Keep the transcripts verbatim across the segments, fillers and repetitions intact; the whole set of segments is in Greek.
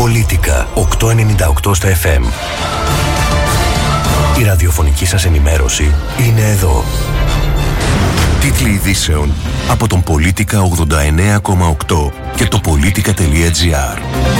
Πολίτικα οκτακόσια ενενήντα οκτώ στα εφ εμ. Η ραδιοφωνική σας ενημέρωση είναι εδώ. Τίτλοι ειδήσεων από τον Πολίτικα ογδόντα εννέα κόμμα οκτώ και το πολίτικα τελεία τζι άρ.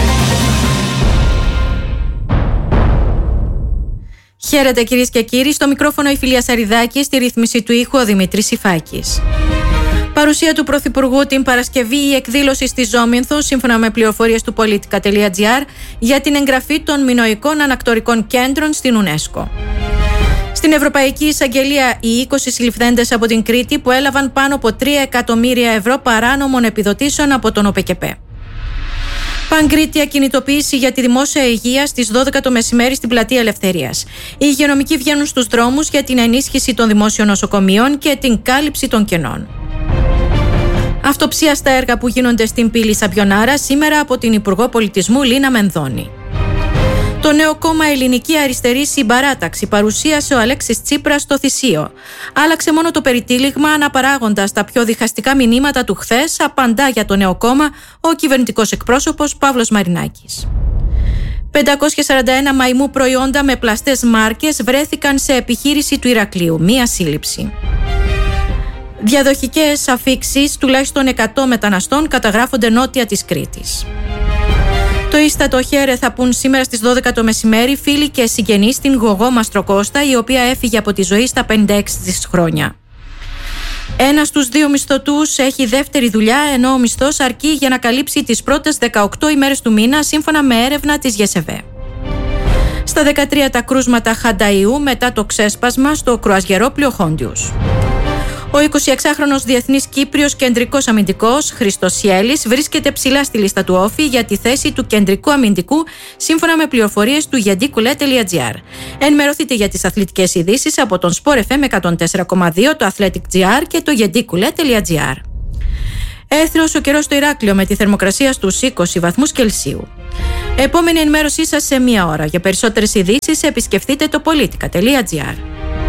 Χαίρετε κυρίες και κύριοι, στο μικρόφωνο η Φιλία Σαριδάκη, στη ρύθμιση του ήχου ο Δημήτρης Ιφάκης. Παρουσία του Πρωθυπουργού την Παρασκευή η εκδήλωση στη Ζόμινθο, σύμφωνα με πληροφορίες του πολίτικα τελεία τζι άρ, για την εγγραφή των μινωικών ανακτορικών κέντρων στην UNESCO. Στην Ευρωπαϊκή Εισαγγελία, οι είκοσι συλληφθέντες από την Κρήτη που έλαβαν πάνω από τρία εκατομμύρια ευρώ παράνομων επιδοτήσεων από τον ΟΠΕΚΕΠΕ. Παγκρίτια κινητοποίηση για τη δημόσια υγεία στις δώδεκα το μεσημέρι στην Πλατεία Ελευθερίας. Οι υγειονομικοί βγαίνουν στους δρόμους για την ενίσχυση των δημόσιων νοσοκομείων και την κάλυψη των κενών. Αυτοψία στα έργα που γίνονται στην πύλη Σαμπιονάρα σήμερα από την Υπουργό Πολιτισμού Λίνα Μενδώνη. Το νέο κόμμα Ελληνική Αριστερή Συμπαράταξη παρουσίασε ο Αλέξης Τσίπρας στο Θησίο. Άλλαξε μόνο το περιτύλιγμα, αναπαράγοντας τα πιο διχαστικά μηνύματα του χθες, απαντά για το νέο κόμμα ο κυβερνητικός εκπρόσωπος Παύλος Μαρινάκης. πεντακόσια σαράντα ένα μαϊμού προϊόντα με πλαστές μάρκες βρέθηκαν σε επιχείρηση του Ηρακλείου. Μία σύλληψη. Διαδοχικές αφίξεις τουλάχιστον εκατό μεταναστών καταγράφονται νότια της Κρήτης. Το ίστατο χέρε θα πουν σήμερα στις δώδεκα το μεσημέρι φίλοι και συγγενείς στην Γογό Μαστροκώστα, η οποία έφυγε από τη ζωή στα πενήντα έξι της χρόνια. Ένας στους δύο μισθωτούς έχει δεύτερη δουλειά, ενώ ο μισθός αρκεί για να καλύψει τις πρώτες δεκαοκτώ ημέρες του μήνα, σύμφωνα με έρευνα της ΓΕΣΕΒΕ. Στα δεκατρία τα κρούσματα Χανταϊού μετά το ξέσπασμα στο κρουαζιερόπλοιο Χόντιους. Ο εικοσιεξάχρονος διεθνής Κύπριος κεντρικός αμυντικός Χρήστος Σιέλης βρίσκεται ψηλά στη λίστα του όφη για τη θέση του κεντρικού αμυντικού, σύμφωνα με πληροφορίες του γεντίκουλε τελεία τζι άρ. Ενημερωθείτε για τις αθλητικές ειδήσεις από τον Sport εφ εμ εκατόν τέσσερα κόμμα δύο, το Athletic τζι άρ και το γεντίκουλε τελεία τζι άρ. Έθριος ο καιρός στο Ηράκλειο με τη θερμοκρασία στους είκοσι βαθμούς Κελσίου. Επόμενη ενημέρωσή σας σε μία ώρα. Για περισσότερες ειδήσεις επισκεφτείτε το πολίτικα τελεία τζι άρ.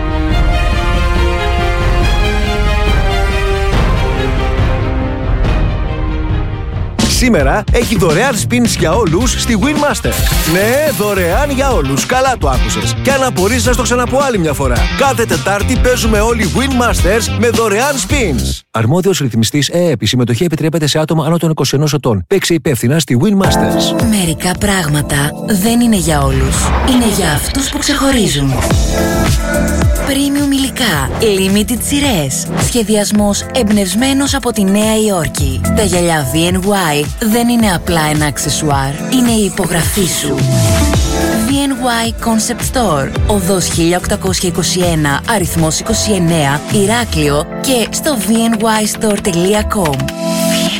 Σήμερα έχει δωρεάν spins για όλους στη Winmaster. Ναι, δωρεάν για όλους. Καλά το άκουσες. Και αν απορείς να στο ξαναπώ άλλη μια φορά. Κάθε Τετάρτη παίζουμε όλοι Winmasters με δωρεάν spins. Αρμόδιος ρυθμιστής ΕΕΠ. Η συμμετοχή επιτρέπεται σε άτομα άνω των είκοσι ενός ετών. Παίξε υπεύθυνα στη Winmasters. Μερικά πράγματα δεν είναι για όλους. Είναι για αυτούς που ξεχωρίζουν. Premium υλικά, limited σειρές. Σχεδιασμός εμπνευσμένος από τη Νέα Υόρκη. Τα γυαλιά βι εν γουάι δεν είναι απλά ένα αξεσουάρ, είναι η υπογραφή σου. βι εν γουάι Concept Store, οδός χίλια οκτακόσια είκοσι ένα, αριθμός είκοσι εννέα, Ηράκλειο και στο βι εν γουάι στορ τελεία κομ.